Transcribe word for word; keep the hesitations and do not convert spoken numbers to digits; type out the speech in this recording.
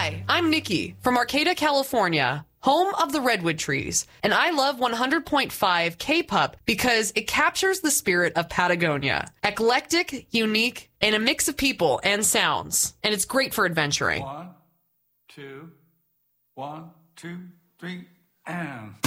Hi, I'm Nikki from Arcata, California, home of the redwood trees, and I love one hundred point five K-Pup because it captures the spirit of Patagonia. Eclectic, unique, and a mix of people and sounds, and it's great for adventuring. One, two, one, two, three, and...